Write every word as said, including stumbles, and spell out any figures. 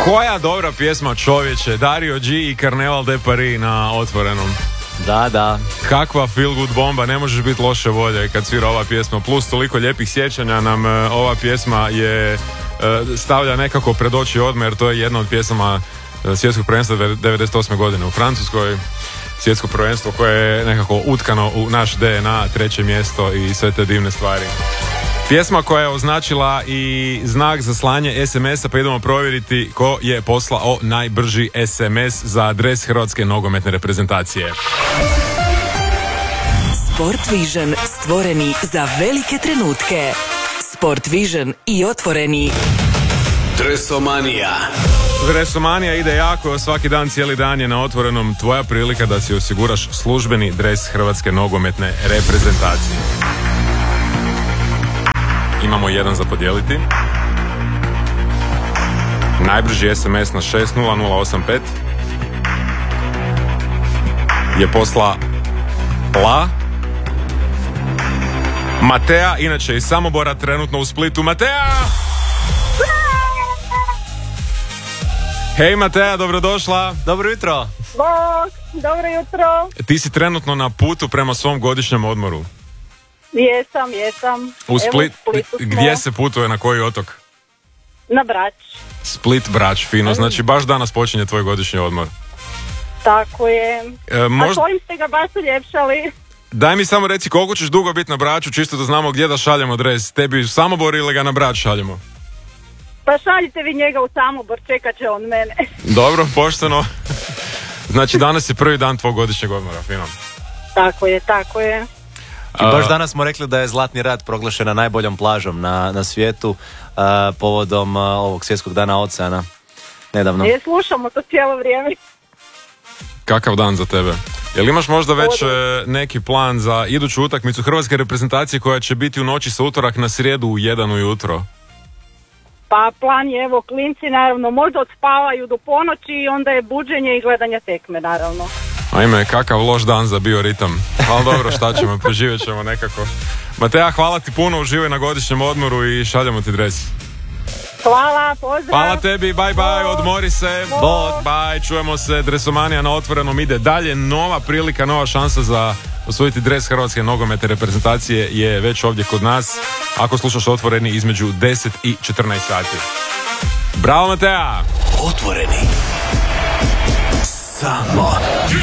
Koja dobra pjesma, čovječe. Dario G i Carnaval de Paris na Otvorenom. Da, da. Kakva feel good bomba, ne možeš biti loše volje kad svira ova pjesma. Plus toliko lijepih sjećanja nam uh, ova pjesma je uh, stavlja nekako pred oči odme, jer to je jedna od pjesama uh, svjetskog prvenstva devedeset osme godine u Francuskoj. Svjetsko prvenstvo koje je nekako utkano u naš D N A, treće mjesto i sve te divne stvari. Pjesma koja je označila i znak za slanje es em es a, pa idemo provjeriti ko je poslao najbrži es em es za adres hrvatske nogometne reprezentacije. Sport Vision, stvoreni za velike trenutke. Sport Vision i Otvoreni. Dresomanija. Dresomanija ide jako, svaki dan, cijeli dan je na Otvorenom tvoja prilika da si osiguraš službeni dres hrvatske nogometne reprezentacije. Imamo jedan za podijeliti. Najbrži es em es na šest nula nula osam pet je posla La Matea, inače iz Samobora, trenutno u Splitu. Matea! Hej Matea, dobrodošla. Dobro jutro. Bog, dobro jutro. Ti si trenutno na putu prema svom godišnjem odmoru. Jesam, jesam. U Split, Evo, u Splitu gdje smo. se putuje, na koji otok? Na Brač. Split, Brač, fino. Znači baš danas počinje tvoj godišnji odmor. Tako je. E, možda... A kojim ste ga baš uljepšali? Daj mi samo reci koliko ćeš dugo biti na Braču, čisto da znamo gdje da šaljemo dres. Tebi u Samobor ili ga na Brač šaljemo? Pa šaljite vi njega u Samobor, čekat će on mene. Dobro, pošteno. Znači danas je prvi dan tvog godišnjeg odmora, fino. Tako je, tako je. I baš danas smo rekli da je Zlatni rat proglašena najboljom plažom na, na svijetu uh, povodom uh, ovog svjetskog dana oceana. Nedavno. Je, slušamo to cijelo vrijeme. Kakav dan za tebe? Jel imaš možda već e, neki plan za iduću utakmicu hrvatske reprezentacije koja će biti u noći sa utorak na srijedu u jedan ujutro? Pa plan je, evo, klinci naravno možda odspavaju do ponoći i onda je buđenje i gledanje tekme, naravno. Ajme, kakav loš dan za bioritam. Ali dobro, šta ćemo, preživjet ćemo nekako. Matea, hvala ti puno, uživaj na godišnjem odmoru i šaljemo ti dres. Hvala, pozdrav. Hvala tebi, bye bye, odmori se. Bog. Bye, čujemo se. Dresomanija na Otvorenom ide dalje. Nova prilika, nova šansa za osvojiti dres hrvatske nogometne reprezentacije je već ovdje kod nas. Ako slušaš Otvoreni između deset i četrnaest sati. Bravo, Matea! Otvoreni. Samo